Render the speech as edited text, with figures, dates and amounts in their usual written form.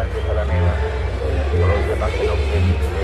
empieza la neva, por lo demás que no,